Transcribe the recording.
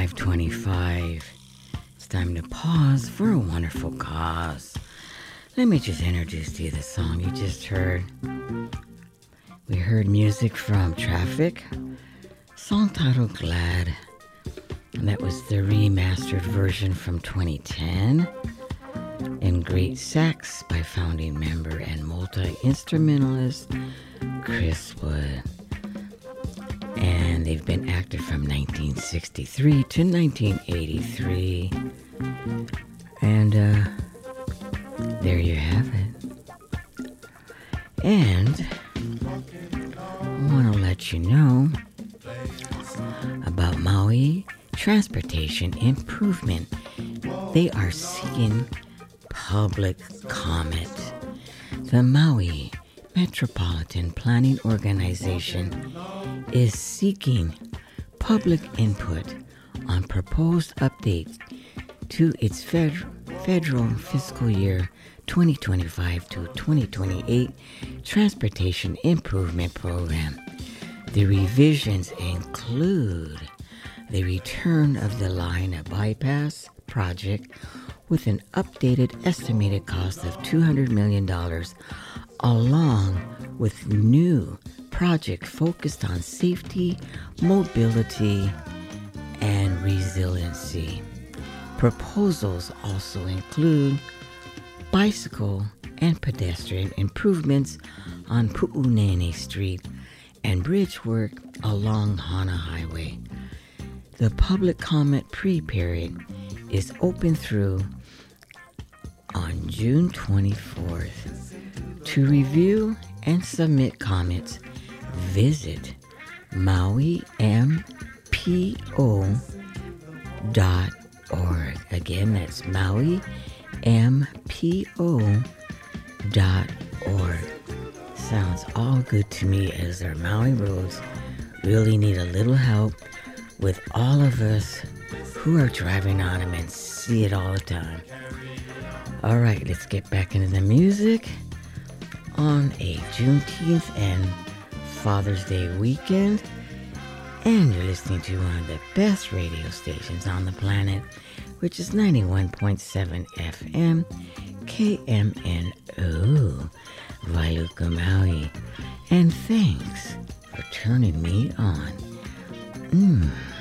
5:25. It's time to pause for a wonderful cause. Let me just introduce to you the song you just heard. We heard music from Traffic, song titled Glad, and that was the remastered version from 2010. And Great Sax by founding member and multi-instrumentalist Chris Wood. And they've been active from 1963 to 1983. And there you have it. And I want to let you know about Maui Transportation Improvement. They are seeking public comment. The Maui Metropolitan Planning Organization is seeking public input on proposed updates to its federal fiscal year 2025 to 2028 Transportation Improvement Program. The revisions include the return of the Lahaina Bypass project with an updated estimated cost of $200 million, along with new project focused on safety, mobility, and resiliency. Proposals also include bicycle and pedestrian improvements on Pu'unene Street and bridge work along Hana Highway. The public comment pre-period is open through on June 24th. To review and submit comments, visit MauiMPO.org. Again, that's MauiMPO.org. Sounds all good to me, as our Maui roads really need a little help with all of us who are driving on them and see it all the time. All right, let's get back into the music on a Juneteenth and Father's Day weekend. And you're listening to one of the best radio stations on the planet, which is 91.7 FM KMNO, Wailuku, Maui. And thanks for turning me on.